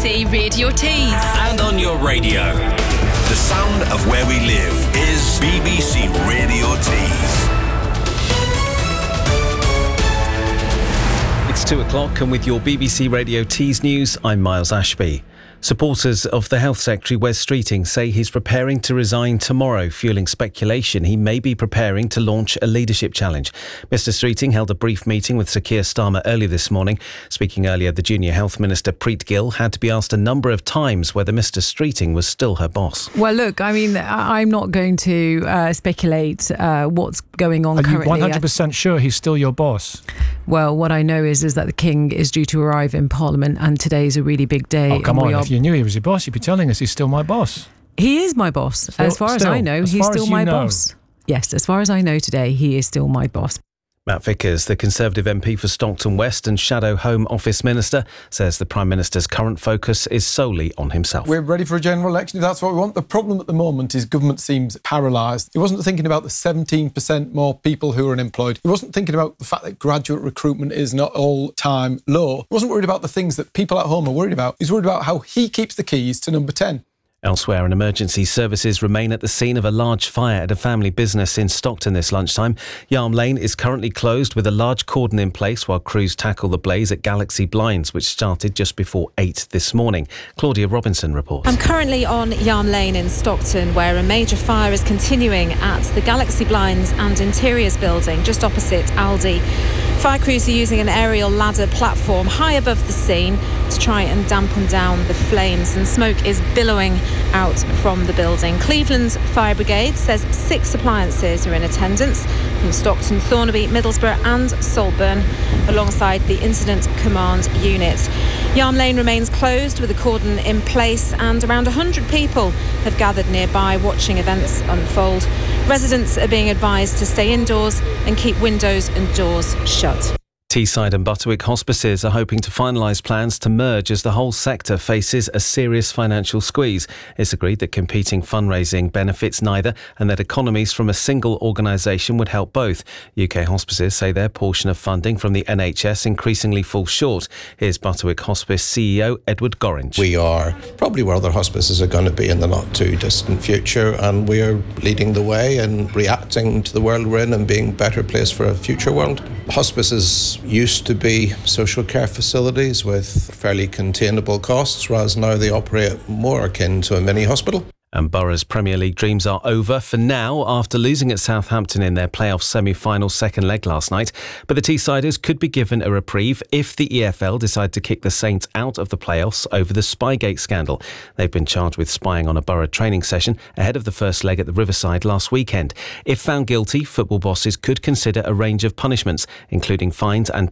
BBC Radio Tees. And on your radio. The sound of where we live is BBC Radio Tees. It's 2 o'clock, and with your BBC Radio Tees news, I'm Miles Ashby. Supporters of the Health Secretary Wes Streeting say he's preparing to resign tomorrow, fueling speculation he may be preparing to launch a leadership challenge. Mr Streeting held a brief meeting with Sir Keir Starmer earlier this morning. Speaking earlier, the Junior Health Minister Preet Gill had to be asked a number of times whether Mr Streeting was still her boss. Well, look, I mean, I'm not going to speculate what's going on currently. Are you 100% sure he's still your boss? Well, what I know is that the King is due to arrive in Parliament, and today is a really big day. Oh, come on. If you knew he was your boss, you'd be telling us he's still my boss. He is my boss. As far as I know, he's still my boss. Yes, as far as I know today, he is still my boss. Matt Vickers, the Conservative MP for Stockton West and Shadow Home Office Minister, says the Prime Minister's current focus is solely on himself. We're ready for a general election if that's what we want. The problem at the moment is government seems paralysed. He wasn't thinking about the 17% more people who are unemployed. He wasn't thinking about the fact that graduate recruitment is not all-time low. He wasn't worried about the things that people at home are worried about. He's worried about how he keeps the keys to number 10. Elsewhere, an emergency services remain at the scene of a large fire at a family business in Stockton this lunchtime. Yarm Lane is currently closed with a large cordon in place while crews tackle the blaze at Galaxy Blinds, which started just before 8 this morning. Claudia Robinson reports. I'm currently on Yarm Lane in Stockton, where a major fire is continuing at the Galaxy Blinds and Interiors building just opposite Aldi. Fire crews are using an aerial ladder platform high above the scene to try and dampen down the flames, and smoke is billowing out from the building. Cleveland Fire Brigade says 6 appliances are in attendance from Stockton, Thornaby, Middlesbrough and Saltburn, alongside the Incident Command Unit. Yarm Lane remains closed with a cordon in place, and around 100 people have gathered nearby watching events unfold. Residents are being advised to stay indoors and keep windows and doors shut. Teesside and Butterwick hospices are hoping to finalise plans to merge as the whole sector faces a serious financial squeeze. It's agreed that competing fundraising benefits neither, and that economies from a single organisation would help both. UK hospices say their portion of funding from the NHS increasingly falls short. Here's Butterwick Hospice CEO Edward Gorringe. We are probably where other hospices are going to be in the not too distant future, and we are leading the way and reacting to the world we're in and being a better place for a future world. Hospices used to be social care facilities with fairly containable costs, whereas now they operate more akin to a mini hospital. And Borough's Premier League dreams are over for now after losing at Southampton in their playoff semi-final second leg last night. But the Teessiders could be given a reprieve if the EFL decide to kick the Saints out of the playoffs over the Spygate scandal. They've been charged with spying on a Borough training session ahead of the first leg at the Riverside last weekend. If found guilty, football bosses could consider a range of punishments, including fines and